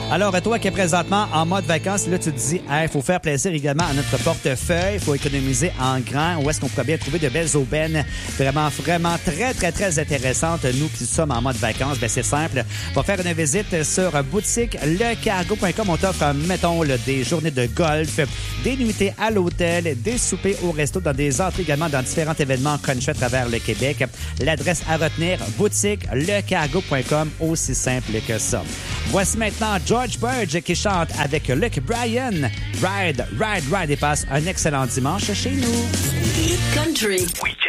Alors, toi qui es présentement en mode vacances, là, tu te dis, il faut faire plaisir également à notre portefeuille, il faut économiser en grand. Où est-ce qu'on pourrait bien trouver de belles aubaines vraiment très, très, très intéressantes. Nous qui sommes en mode vacances, c'est simple. On va faire une visite sur boutique lecargo.com. On t'offre, mettons, des journées de golf, des nuitées à l'hôtel, des soupers au resto, dans des entrées également dans différents événements connus à travers le Québec. L'adresse à retenir, boutique lecargo.com, aussi simple que ça. Voici maintenant George Burge qui chante avec Luke Bryan. Ride, ride, ride et passe un excellent dimanche chez nous. Country. Week-end.